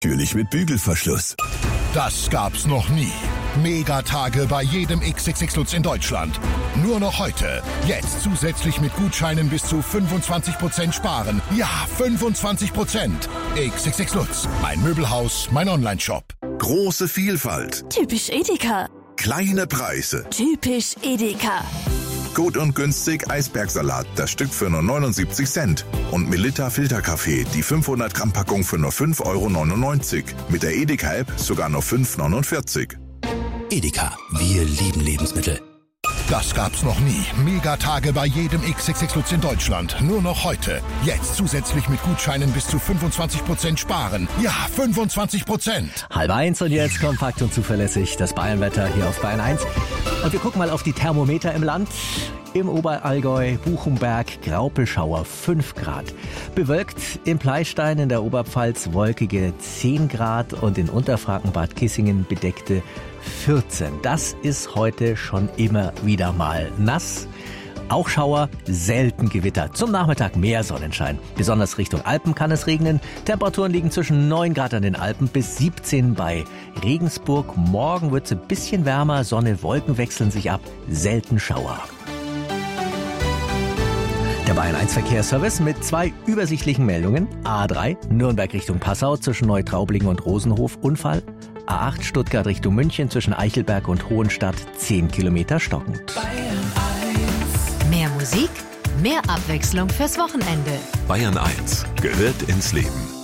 Natürlich mit Bügelverschluss. Das gab's noch nie. Megatage bei jedem XXX Lutz in Deutschland. Nur noch heute. Jetzt zusätzlich mit Gutscheinen bis zu 25% sparen. Ja, 25%. XXX Lutz. Mein Möbelhaus, mein Onlineshop. Große Vielfalt. Typisch Edeka. Kleine Preise. Typisch Edeka. Gut und günstig Eisbergsalat, das Stück für nur 79 Cent. Und Melitta Filterkaffee, die 500 Gramm Packung für nur 5,99 €. Mit der Edeka-App sogar nur 5,49 €. Edeka, wir lieben Lebensmittel. Das gab's noch nie. Megatage bei jedem XXX Lutz in Deutschland. Nur noch heute. Jetzt zusätzlich mit Gutscheinen bis zu 25% sparen. Ja, 25%. 12:30 und jetzt kompakt und zuverlässig das Bayernwetter hier auf Bayern 1. Und wir gucken mal auf die Thermometer im Land. Im Oberallgäu, Buchenberg, Graupelschauer 5 Grad. Bewölkt im Pleistein in der Oberpfalz wolkige 10 Grad und in Unterfranken Bad Kissingen bedeckte 14. Das ist heute schon immer wieder mal nass. Auch Schauer, selten Gewitter. Zum Nachmittag mehr Sonnenschein. Besonders Richtung Alpen kann es regnen. Temperaturen liegen zwischen 9 Grad an den Alpen bis 17 bei Regensburg. Morgen wird es ein bisschen wärmer. Sonne, Wolken wechseln sich ab. Selten Schauer. Der Bayern 1 Verkehrsservice mit 2 übersichtlichen Meldungen. A3 Nürnberg Richtung Passau zwischen Neutraublingen und Rosenhof Unfall. A8 Stuttgart Richtung München zwischen Eichelberg und Hohenstadt 10 Kilometer stockend. Bayern 1. Mehr Musik, mehr Abwechslung fürs Wochenende. Bayern 1 gehört ins Leben.